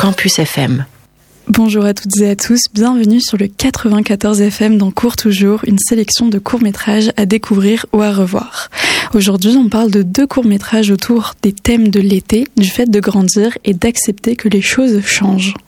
Campus FM. Bonjour à toutes et à tous, bienvenue sur le 94 FM dans Cours Toujours, une sélection de courts-métrages à découvrir ou à revoir. Aujourd'hui, on parle de 2 courts-métrages autour des thèmes de l'été, du fait de grandir et d'accepter que les choses changent.